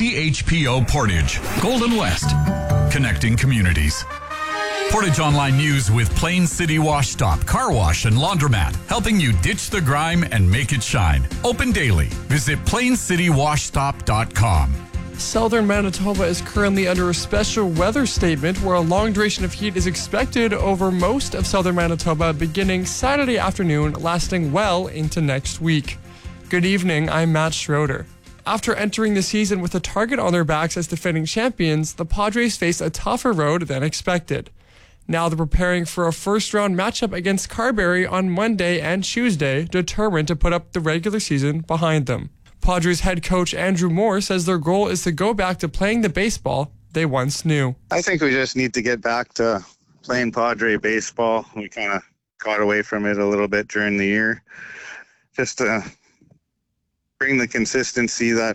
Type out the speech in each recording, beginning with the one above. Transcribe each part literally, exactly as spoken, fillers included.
C H P O Portage, Golden West, connecting communities. Portage Online News with Plain City Wash Stop, Car Wash and Laundromat, helping you ditch the grime and make it shine. Open daily. Visit plain city wash stop dot com. Southern Manitoba is currently under a special weather statement where a long duration of heat is expected over most of southern Manitoba beginning Saturday afternoon, lasting well into next week. Good evening, I'm Matt Schroeder. After entering the season with a target on their backs as defending champions, the Padres face a tougher road than expected. Now they're preparing for a first-round matchup against Carberry on Monday and Tuesday, determined to put up the regular season behind them. Padres head coach Andrew Moore says their goal is to go back to playing the baseball they once knew. I think we just need to get back to playing Padre baseball. We kind of got away from it a little bit during the year. Just to bring the consistency that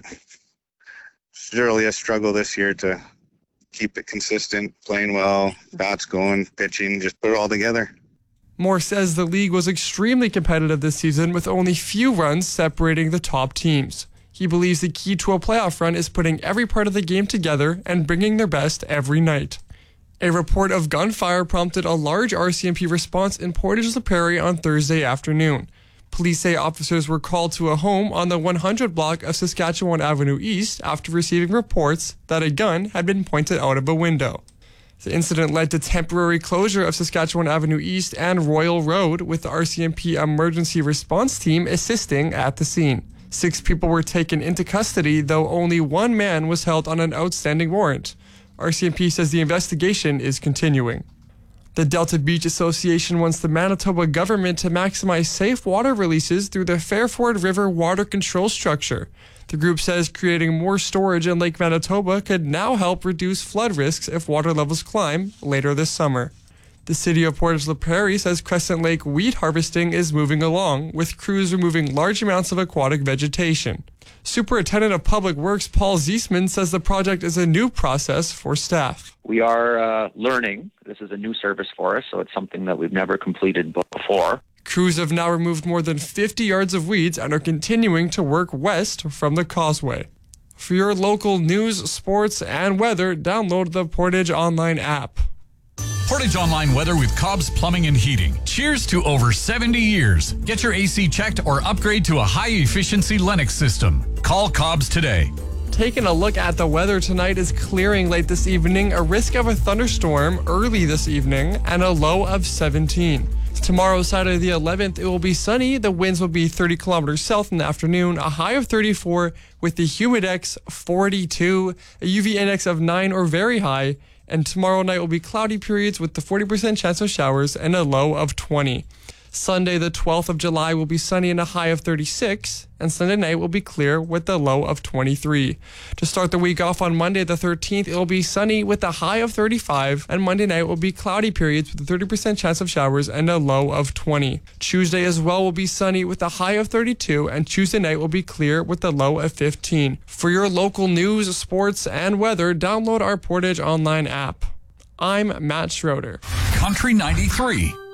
it's really a struggle this year to keep it consistent, playing well, bats going, pitching, just put it all together. Moore says the league was extremely competitive this season with only few runs separating the top teams. He believes the key to a playoff run is putting every part of the game together and bringing their best every night. A report of gunfire prompted a large R C M P response in Portage-La Prairie on Thursday afternoon. Police say officers were called to a home on the one hundred block of Saskatchewan Avenue East after receiving reports that a gun had been pointed out of a window. The incident led to temporary closure of Saskatchewan Avenue East and Royal Road, with the R C M P emergency response team assisting at the scene. Six people were taken into custody, though only one man was held on an outstanding warrant. R C M P says the investigation is continuing. The Delta Beach Association wants the Manitoba government to maximize safe water releases through the Fairford River water control structure. The group says creating more storage in Lake Manitoba could now help reduce flood risks if water levels climb later this summer. The city of Portage-La Prairie says Crescent Lake wheat harvesting is moving along, with crews removing large amounts of aquatic vegetation. Superintendent of Public Works Paul Ziesman says the project is a new process for staff. We are uh, learning. This is a new service for us, so it's something that we've never completed before. Crews have now removed more than fifty yards of weeds and are continuing to work west from the causeway. For your local news, sports, and weather, download the Portage Online app. Portage Online weather with Cobb's Plumbing and Heating. Cheers to over seventy years. Get your A C checked or upgrade to a high-efficiency Lennox system. Call Cobb's today. Taking a look at the weather, tonight is clearing late this evening, a risk of a thunderstorm early this evening, and a low of seventeen. Tomorrow, Saturday the eleventh, it will be sunny. The winds will be thirty kilometers south in the afternoon, a high of thirty-four with the humidex forty-two, a U V index of nine or very high. And tomorrow night will be cloudy periods with the forty percent chance of showers and a low of twenty. Sunday, the twelfth of July, will be sunny and a high of thirty-six, and Sunday night will be clear with a low of twenty-three. To start the week off on Monday, the thirteenth, it will be sunny with a high of thirty-five, and Monday night will be cloudy periods with a thirty percent chance of showers and a low of twenty. Tuesday as well will be sunny with a high of thirty-two, and Tuesday night will be clear with a low of fifteen. For your local news, sports, and weather, download our Portage Online app. I'm Matt Schroeder. Country ninety-three.